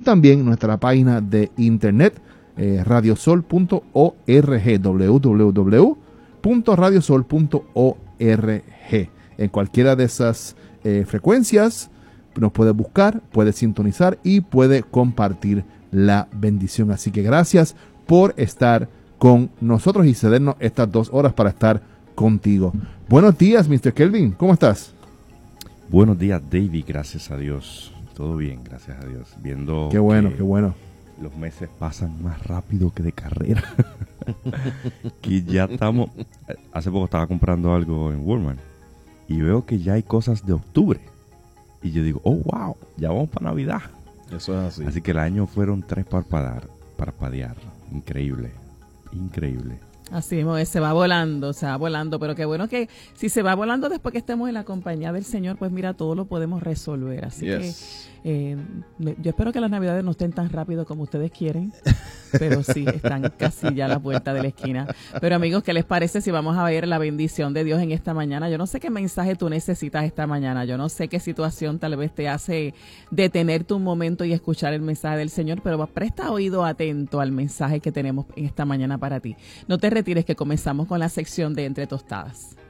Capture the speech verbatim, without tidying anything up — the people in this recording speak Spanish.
también nuestra página de internet, eh, radiosol punto org, w w w punto radiosol punto org. En cualquiera de esas eh, frecuencias nos puede buscar, puede sintonizar y puede compartir la bendición. Así que gracias por estar con nosotros y cedernos estas dos horas para estar contigo. Buenos días, mister Kelvin, ¿cómo estás? Buenos días, David, gracias a Dios. Todo bien, gracias a Dios. Viendo qué bueno, qué bueno. Los meses pasan más rápido que de carrera. Que ya estamos... Hace poco estaba comprando algo en Walmart y veo que ya hay cosas de octubre. Y yo digo, oh, wow, ya vamos para Navidad. Eso es así. Así que el año fueron tres parpadear, parpadear. Increíble, increíble. Así mismo es, se va volando, se va volando, pero qué bueno que si se va volando después que estemos en la compañía del Señor, pues mira, todo lo podemos resolver. Así yes. que eh, yo espero que las Navidades no estén tan rápido como ustedes quieren, pero sí, están casi ya a la puerta de la esquina. Pero amigos, ¿qué les parece si vamos a ver la bendición de Dios en esta mañana? Yo no sé qué mensaje tú necesitas esta mañana, yo no sé qué situación tal vez te hace detenerte un momento y escuchar el mensaje del Señor, pero presta oído atento al mensaje que tenemos en esta mañana para ti. No te retires, que comenzamos con la sección de Entre Tostadas.